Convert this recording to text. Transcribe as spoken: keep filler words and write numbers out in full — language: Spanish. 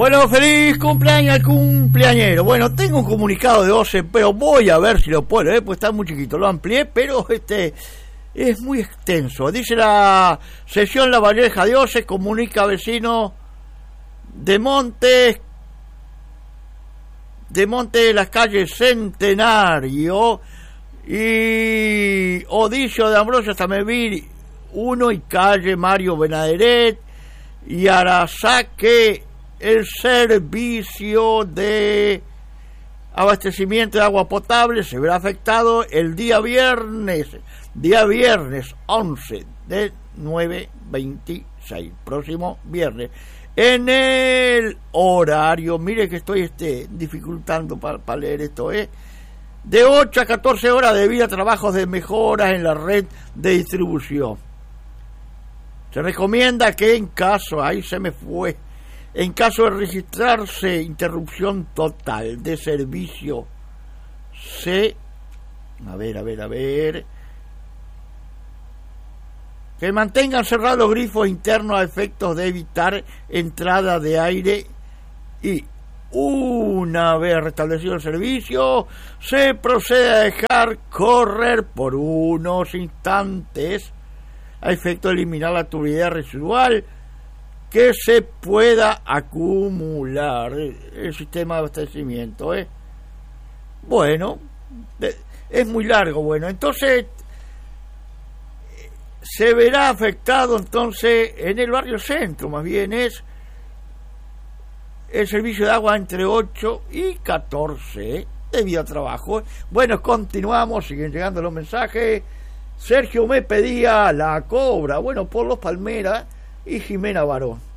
Bueno, feliz cumpleaños al cumpleañero. Bueno, tengo un comunicado de doce, pero voy a ver si lo puedo leer, pues está muy chiquito. Lo amplié, pero este es muy extenso. Dice la sesión La Valleja de Oce, comunica vecino de Montes, de Monte de las calles Centenario y Odicio de Ambrosio Tamevir uno y calle Mario Benaderet y Arazaque, el servicio de abastecimiento de agua potable se verá afectado el día viernes, día viernes once de nueve veintiséis, próximo viernes, en el horario, mire que estoy este, dificultando para pa leer esto, ¿eh? de ocho a catorce horas debido a trabajos de mejoras en la red de distribución. Se recomienda que en caso, ahí se me fue, en caso de registrarse interrupción total de servicio, se, a ver, a ver, a ver, que mantengan cerrados los grifos internos a efectos de evitar entrada de aire y una vez restablecido el servicio, se procede a dejar correr por unos instantes a efecto de eliminar la tubería residual que se pueda acumular el sistema de abastecimiento, ¿eh? Bueno, es muy largo, bueno, entonces se verá afectado entonces en el barrio centro, más bien es el servicio de agua entre ocho y catorce, ¿eh? debido a trabajo. Bueno, continuamos, siguen llegando los mensajes. Sergio me pedía La Cobra, bueno, por los Palmeras y Jimena Barón.